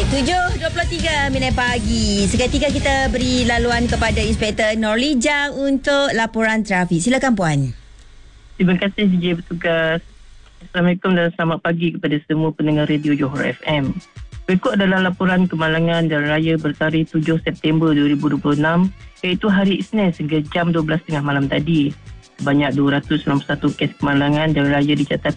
7.23 minit pagi. Seketika kita beri laluan kepada Inspektor Norlijah untuk laporan trafik. Silakan Puan. Terima kasih DJ Bertugas. Assalamualaikum dan selamat pagi kepada semua pendengar radio Johor FM. Berikut adalah laporan kemalangan Jalan Raya Bertarikh 7 September 2026 iaitu hari Isnin sehingga jam 12.30 malam tadi. Sebanyak 291 kes kemalangan jalan raya dicatat